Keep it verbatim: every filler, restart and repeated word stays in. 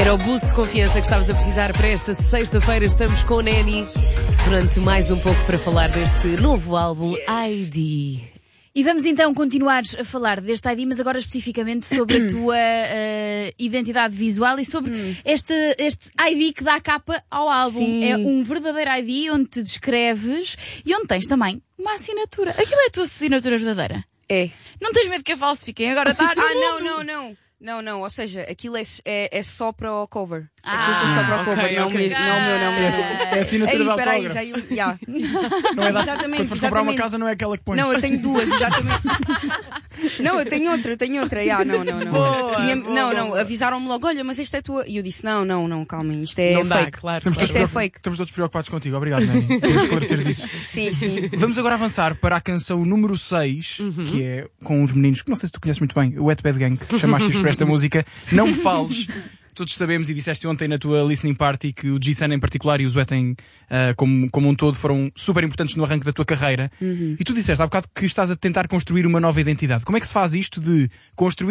Era o boost de confiança que estavas a precisar para esta sexta-feira. Estamos com o Nanny durante mais um pouco para falar deste novo álbum I D. E vamos então continuar a falar deste I D, mas agora especificamente sobre a tua uh, identidade visual e sobre hum. este, este I D que dá capa ao álbum. Sim. É um verdadeiro I D onde te descreves e onde tens também uma assinatura. Aquilo é a tua assinatura verdadeira? É. Não tens medo que a falsifiquem? Agora está Ah, não, não, não. Não, não, ou seja, aquilo é, é, é só para o cover. Ah, aquilo foi só para o okay, cover, não, okay. mesmo, não, meu, não, meu. É, é a assinatura Ei, de peraí, autógrafo. já eu, yeah. Não é da, Exatamente, quando fores comprar uma exatamente. casa não é aquela que pões. Não, eu tenho duas, exatamente. Não, eu tenho outra, eu tenho outra. Yeah, não, não, não. Boa, Tinha, boa, não, boa, não, boa. avisaram-me logo, olha, mas esta é tua. E eu disse, não, não, não, calmem, isto é Não dá, fake. claro. Estamos, claro. todos Isto é preocup- fake. estamos todos preocupados contigo. Obrigado, Nanny, por esclareceres isso. Sim, sim. Vamos agora avançar para a canção número seis, Uhum. que é com os meninos, que não sei se tu conheces muito bem, o Wet Bad Gang, que chamaste-os para esta música. Não me fales. Todos sabemos e disseste ontem na tua listening party que o G-Sun em particular e o Zwetten uh, como, como um todo foram super importantes no arranque da tua carreira. Uhum. E tu disseste há bocado que estás a tentar construir uma nova identidade. Como é que se faz isto de construir